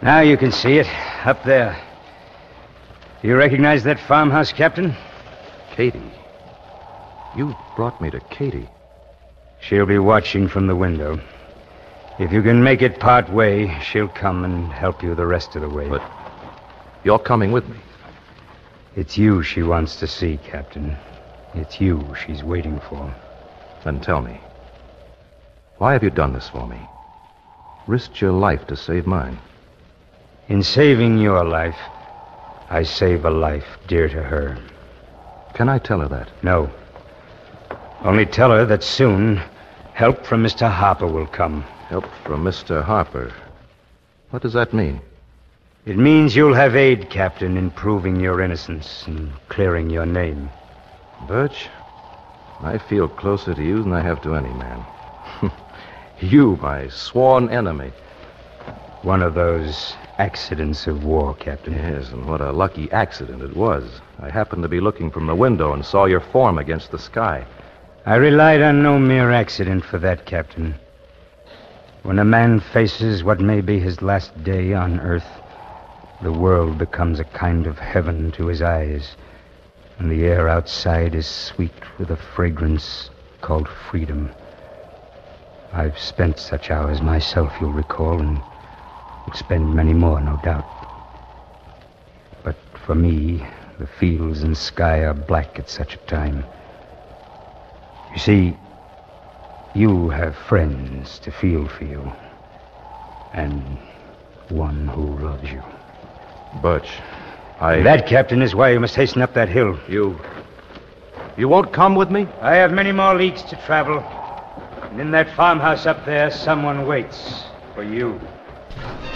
Now you can see it, up there. You recognize that farmhouse, Captain? Katie. You brought me to Katie. She'll be watching from the window. If you can make it part way, she'll come and help you the rest of the way. But you're coming with me. It's you she wants to see, Captain. It's you she's waiting for. Then tell me, why have you done this for me? Risked your life to save mine. In saving your life, I save a life dear to her. Can I tell her that? No. Only tell her that soon help from Mr. Harper will come. Help from Mr. Harper. What does that mean? It means you'll have aid, Captain, in proving your innocence and clearing your name. Birch, I feel closer to you than I have to any man. You, my sworn enemy. One of those accidents of war, Captain. Yes, and what a lucky accident it was. I happened to be looking from the window and saw your form against the sky. I relied on no mere accident for that, Captain. When a man faces what may be his last day on Earth, the world becomes a kind of heaven to his eyes, and the air outside is sweet with a fragrance called freedom. I've spent such hours myself, you'll recall, and will spend many more, no doubt. But for me, the fields and sky are black at such a time. You see, you have friends to feel for you, and one who loves you. Birch, That, Captain, is why you must hasten up that hill. You won't come with me? I have many more leagues to travel, and in that farmhouse up there, someone waits for you.